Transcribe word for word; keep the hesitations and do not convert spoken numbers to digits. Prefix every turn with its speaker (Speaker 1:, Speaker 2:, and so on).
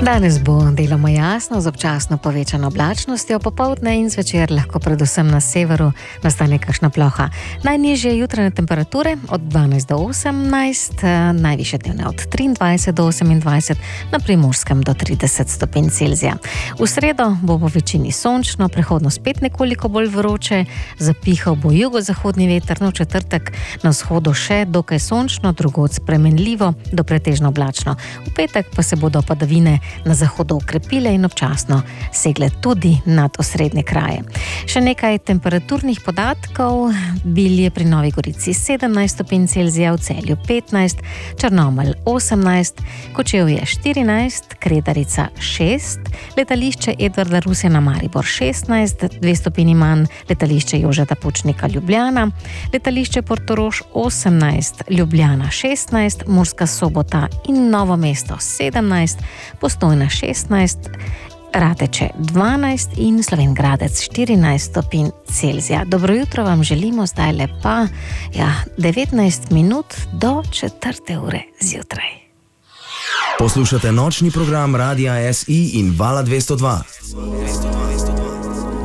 Speaker 1: Danes bo deloma jasno z občasno povečano oblačnostjo, popoldne in zvečer lahko predvsem na severu nastane kakšna ploha. Najnižje jutranje temperature od dvanajst do osemnajst, najvišje dnevne od triindvajset do osemindvajset, na Primorskem do trideset stopinj Celzija. V sredo bo po večini sončno, prehodno spet nekoliko bolj vroče, zapihal bo jugozahodni veter, no v četrtek na vzhodu še dokaj sončno, drugod spremenljivo do pretežno oblačno. V petek pa se bodo padavine na zahodu okrepile in občasno segle tudi nad osrednje kraje. Še nekaj temperaturnih podatkov. Bilje pri Novi Gorici sedemnajst stopinj Celzija, v Celju petnajst, Črnomelj osemnajst, Kočevje štirinajst, Kredarica šest, letališče Edvarda Rusjana Maribor šestnajst, dve stopinji manj, letališče Jožeta Pučnika Ljubljana, letališče Portorož osemnajst, Ljubljana šestnajst, Murska Sobota in Novo mesto sedemnajst, Postojna šestnajst, Rateče dvanajst in Slovenj Gradec štirinajst stopinj Celzija. Dobro jutro vam želimo, zdaj lepa, ja, devetnajst minut do četrte ure zjutraj.
Speaker 2: Poslušate nočni program Radia S I in Vala dvesto dva.